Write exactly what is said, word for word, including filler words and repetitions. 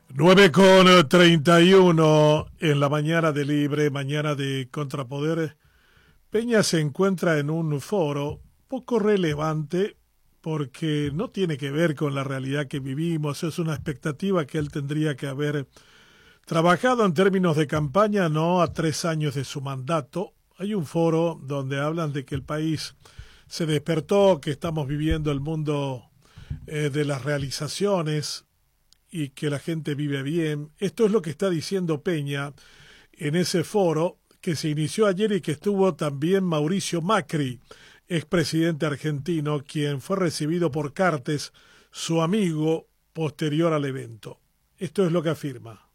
Nueve con treinta y uno en la mañana de Libre, mañana de Contrapoder. Peña se encuentra en un foro poco relevante porque no tiene que ver con la realidad que vivimos. Es una expectativa que él tendría que haber trabajado en términos de campaña, no a tres años de su mandato. Hay un foro donde hablan de que el país se despertó, que estamos viviendo el mundo eh, de las realizaciones y que la gente vive bien. Esto es lo que está diciendo Peña en ese foro que se inició ayer y que estuvo también Mauricio Macri, expresidente argentino, quien fue recibido por Cartes, su amigo, posterior al evento. Esto es lo que afirma.